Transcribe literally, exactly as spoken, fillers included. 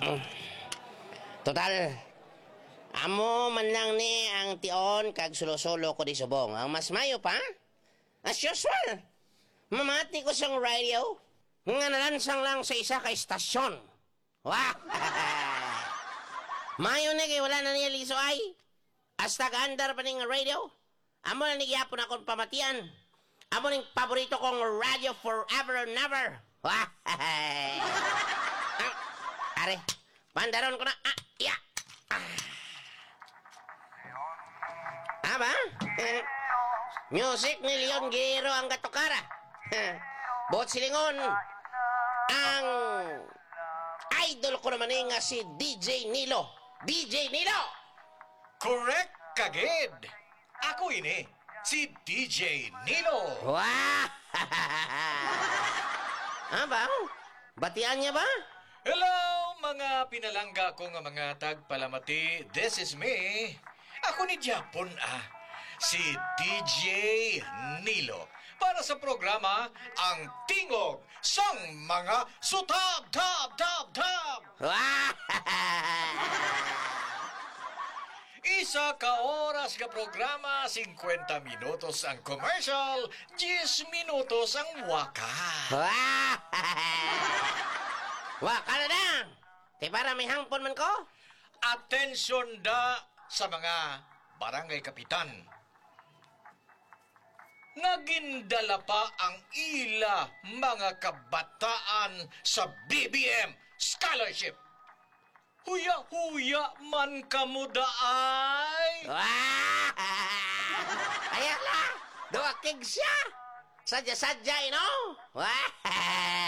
Total, amo man lang ni ang tion kag sulo-sulo ko di subong. Ang mas mayo pa, as usual, mamati ko sang radio, nga nalansang lang sa isa ka istasyon. Wah! Mayo na kay wala na niya liso ay. Hasta ka-andar pa ning radio. Amo na nigiyapon akong pamatian. Amo ning paborito kong radio forever and never. Wah! ah, are, pandaron ko na. Ah, yeah. Ah. Ah ba? Eh, music ni Leon Guerrero ang gatukara. Bot silingon. Ang idol ko naman eh nga si D J Nilo. D J Nilo! Correct, kagid. Ako ini, si D J Nilo. Wah! Ah ba? Batian niya ba? Hello, mga pinalangga ko nga mga tagpalamati. This is me. Ako ni Japon, ah. Si D J Nilo. Para sa programa, ang tingog sang mga sutab, tab, tab, tab. Wah! Isa ka oras ka programa, fifty minutos ang commercial, ten minutos ang waka. Wah! Wah, kala na! Di para may hangpon man ko? Atensyon da sa mga barangay kapitan. Nagindala pa ang ila mga kabataan sa B B M Scholarship. Huya-huya man kamuda ay. Wah! Kaya la! Duwakig siya! Sadya-sadya, you know? Wah!